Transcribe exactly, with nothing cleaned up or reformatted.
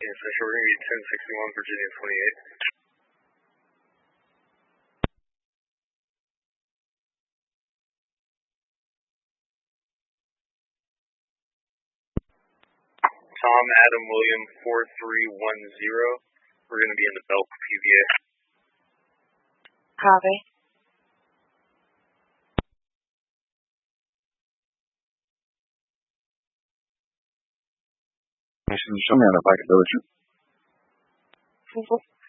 Yes, so we're going to be ten sixty-one Virginia twenty-eight. Tom Adam William four three one zero. We're going to be in the Belk P V A. Copy. Show me how to back a village.